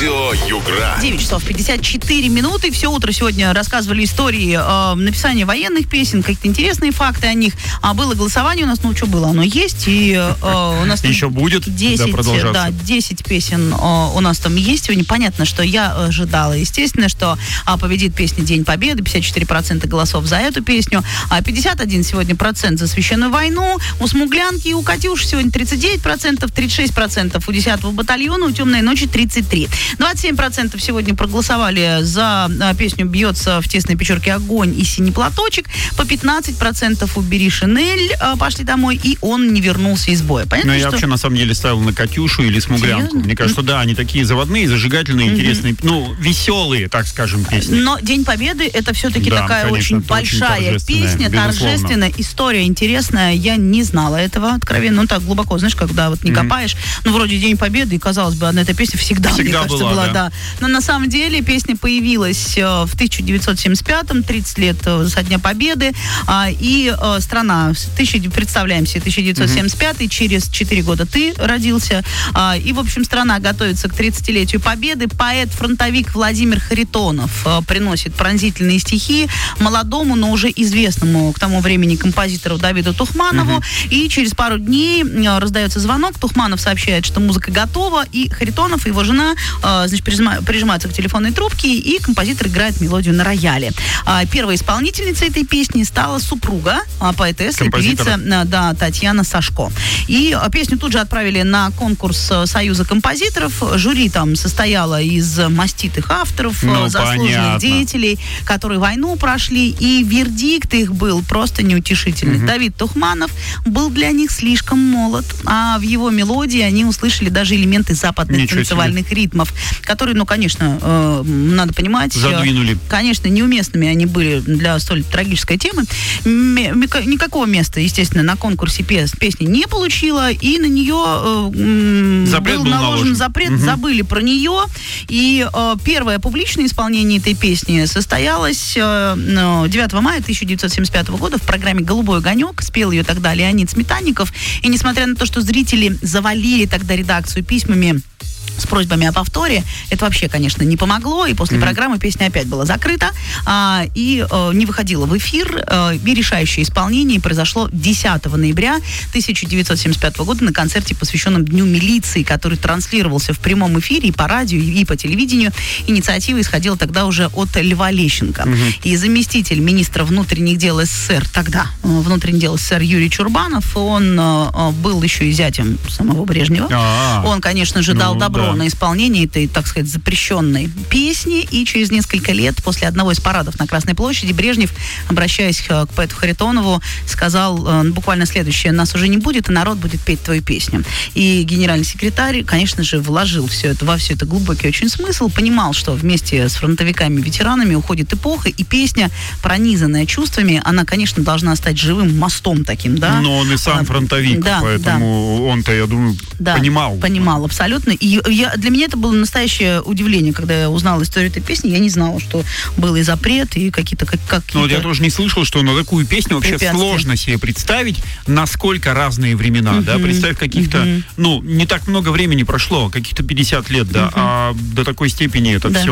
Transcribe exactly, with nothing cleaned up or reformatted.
Радио Югра. девять часов пятьдесят четыре минуты. Все утро сегодня рассказывали истории э, написания военных песен, какие-то интересные факты о них. А было голосование у нас, ну что было, оно есть. И э, у нас еще будет десять, да, да, десять песен э, у нас там есть. Сегодня понятно, что я ожидала. Естественно, что э, победит песня «День Победы». пятьдесят четыре процента голосов за эту песню. А пятьдесят один сегодня процент за священную войну. У Смуглянки и у Катюши сегодня тридцать девять процентов, тридцать шесть процентов у десятого батальона, у Темной ночи тридцать три процента. двадцать семь процентов сегодня проголосовали за а, песню «Бьется в тесной печурке огонь» и «Синий платочек». По пятнадцать процентов «Убери Шинель» а, пошли домой, и «Он не вернулся из боя». Понятно, Но что... я вообще на самом деле ставил на Катюшу или Смуглянку. Серьезно? Мне кажется, да, они такие заводные, зажигательные, mm-hmm. интересные, ну, веселые, так скажем, песни. Но «День Победы» — это все-таки да, такая конечно, очень большая очень песня, безусловно. торжественная, история интересная. Я не знала этого откровенно. Ну, так глубоко, знаешь, когда вот не mm-hmm. копаешь. Ну, вроде «День Победы», и, казалось бы, одна эта песня всегда, всегда мне кажется, была, была, да. да. Но на самом деле песня появилась э, в тысяча девятьсот семьдесят пятом, тридцать лет э, со Дня Победы. Э, и э, страна, тысяча, представляем себе, тысяча девятьсот семьдесят пятый, mm-hmm. через четыре года ты родился. Э, и, в общем, страна готовится к тридцатилетию Победы. Поэт-фронтовик Владимир Харитонов э, приносит пронзительные стихи молодому, но уже известному к тому времени композитору Давиду Тухманову. Mm-hmm. И через пару дней э, раздается звонок. Тухманов сообщает, что музыка готова, и Харитонов и его жена э, значит, прижимаются к телефонной трубке, и композитор играет мелодию на рояле. Э, первой исполнительницей этой песни стала супруга э, поэтесса и певица э, да, Татьяна Сашко. И э, песню тут же отправили на конкурс э, Союза композиторов. Жюри там состояло из маститых авторов, ну, э, заслуженных понятно. деятелей, которые войну прошли, и вердикт их был просто неутешительный. Mm-hmm. Давид Тухманов был для них слишком молод, а в его мелодии они услышали даже элементы западных Ничего танцевальных себе. ритмов, которые, ну, конечно, э, надо понимать, задвинули. Э, конечно, неуместными они были для столь трагической темы. М- никакого места, естественно, на конкурсе пес- песни не получила, и на нее э, запрет был, был наложен, наложен. запрет, угу. забыли про нее, и э, первое публичное исполнение этой песни состоялось э, девятого мая тысяча девятьсот семьдесят пятого года в программе «Голубой огонек». Спел ее тогда Леонид Сметанников, и несмотря на то, что зрители завалили тогда редакцию письмами с просьбами о повторе, это вообще, конечно, не помогло, и после mm-hmm. программы песня опять была закрыта а, и а, не выходила в эфир, а, и решающее исполнение произошло десятого ноября тысяча девятьсот семьдесят пятого года на концерте, посвященном Дню милиции, который транслировался в прямом эфире и по радио, и по телевидению. Инициатива исходила тогда уже от Льва Лещенко. Mm-hmm. И заместитель министра внутренних дел СССР, тогда внутренних дел СССР Юрий Чурбанов, он а, был еще и зятем самого Брежнева. А-а-а. Он, конечно же, дал ну, добро да. на исполнение этой, так сказать, запрещенной песни, и через несколько лет после одного из парадов на Красной площади Брежнев, обращаясь к поэту Харитонову, сказал э, буквально следующее: «Нас уже не будет, и народ будет петь твою песню». И генеральный секретарь, конечно же, вложил все это, во все это глубокий очень смысл, понимал, что вместе с фронтовиками-ветеранами уходит эпоха, и песня, пронизанная чувствами, она, конечно, должна стать живым мостом таким, да. Но он и сам а, фронтовик, да, поэтому да. он-то, я думаю, да, понимал. Понимал, абсолютно. И я, для меня это было настоящее удивление, когда я узнала историю этой песни. Я не знала, что был и запрет, и какие-то... Как, какие-то... Ну, вот я тоже не слышал, что на такую песню вообще сложно себе представить, насколько разные времена, uh-huh. да, представь каких-то, uh-huh. ну, не так много времени прошло, каких-то пятьдесят лет, да, uh-huh. а до такой степени это да. все